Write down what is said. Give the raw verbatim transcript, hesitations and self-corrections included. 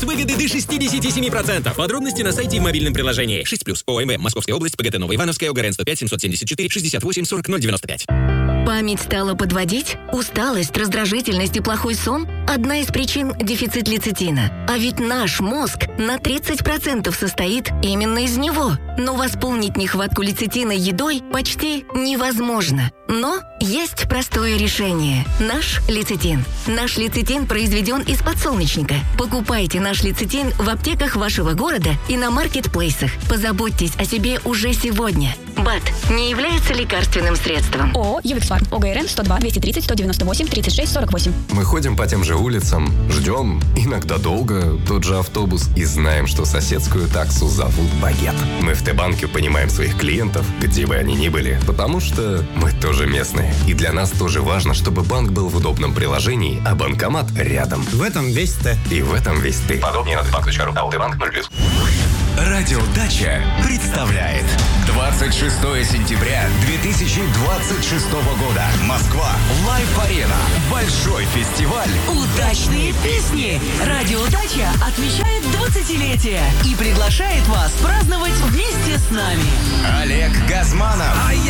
Выгоды до шестьдесят семь процентов. Подробности на сайте и в мобильном приложении. шесть плюс. ОМВ. Московская область. ПГТ Новоивановская. ОГРН сто пять семьсот семьдесят четыре шестьдесят восемь сорок ноль девяносто пять. Память стала подводить? Усталость, раздражительность и плохой сон? Одна из причин – дефицит лецитина. А ведь наш мозг на тридцать процентов состоит именно из него. Но восполнить нехватку лецитина едой почти невозможно. Но есть простое решение – наш лецитин. Наш лецитин произведен из подсолнечника. Покупайте наш лецитин в аптеках вашего города и на маркетплейсах. Позаботьтесь о себе уже сегодня. БАД не является лекарственным средством. ООО «Ювексфарм». ОГРН сто два двести тридцать сто девяносто восемь тридцать шесть сорок восемь. Мы ходим по тем же улицам, ждем, иногда долго, тот же автобус и знаем, что соседскую таксу зовут Багет. Мы в Т-банке понимаем своих клиентов, где бы они ни были, потому что мы тоже местные. И для нас тоже важно, чтобы банк был в удобном приложении, а банкомат рядом. В этом весь Т. И в этом весь ты. Подробнее на банк точка ру. АО Т-банк ноль плюс. Радио Дача представляет двадцать шестое сентября две тысячи двадцать шестого года. Москва. Лайв-арена. Большой фестиваль. Удачные песни. Радио Дача отмечает двадцатилетие и приглашает вас праздновать вместе с нами. Олег Газманов. А я